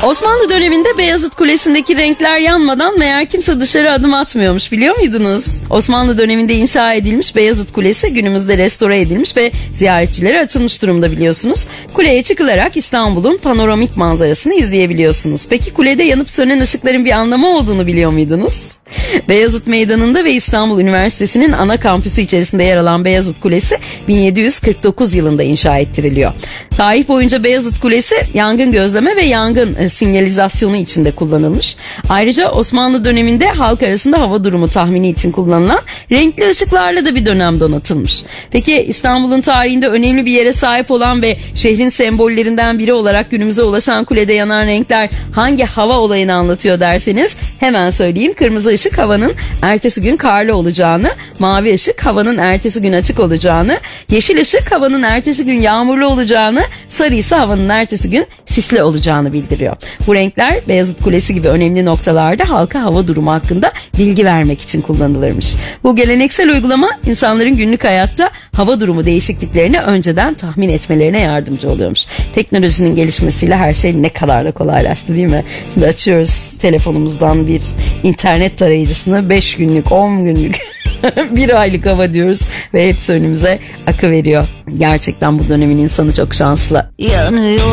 Osmanlı döneminde Beyazıt Kulesi'ndeki renkler yanmadan meğer kimse dışarı adım atmıyormuş, biliyor muydunuz? Osmanlı döneminde inşa edilmiş Beyazıt Kulesi günümüzde restore edilmiş ve ziyaretçilere açılmış durumda, biliyorsunuz. Kuleye çıkılarak İstanbul'un panoramik manzarasını izleyebiliyorsunuz. Peki kulede yanıp sönen ışıkların bir anlamı olduğunu biliyor muydunuz? Beyazıt Meydanı'nda ve İstanbul Üniversitesi'nin ana kampüsü içerisinde yer alan Beyazıt Kulesi 1749 yılında inşa ettiriliyor. Tarih boyunca Beyazıt Kulesi yangın gözleme ve yangın sinyalizasyonu için de kullanılmış. Ayrıca Osmanlı döneminde halk arasında hava durumu tahmini için kullanılan renkli ışıklarla da bir dönem donatılmış. Peki İstanbul'un tarihinde önemli bir yere sahip olan ve şehrin sembollerinden biri olarak günümüze ulaşan kulede yanan renkler hangi hava olayını anlatıyor derseniz hemen söyleyeyim. Kırmızı ışık havanın ertesi gün karlı olacağını, mavi ışık havanın ertesi gün açık olacağını, yeşil ışık havanın ertesi gün yağmurlu olacağını, sarı ise havanın ertesi gün sisli olacağını bildiriyor. Bu renkler Beyazıt Kulesi gibi önemli noktalarda halka hava durumu hakkında bilgi vermek için kullanılırmış. Bu geleneksel uygulama insanların günlük hayatta hava durumu değişikliklerini önceden tahmin etmelerine yardımcı oluyormuş. Teknolojinin gelişmesiyle her şey ne kadar da kolaylaştı, değil mi? Şimdi açıyoruz telefonumuzdan bir internet tarayıcısını, 5 günlük, 10 günlük, 1 aylık hava diyoruz ve hepsi önümüze akıveriyor. Gerçekten bu dönemin insanı çok şanslı. Yanıyor.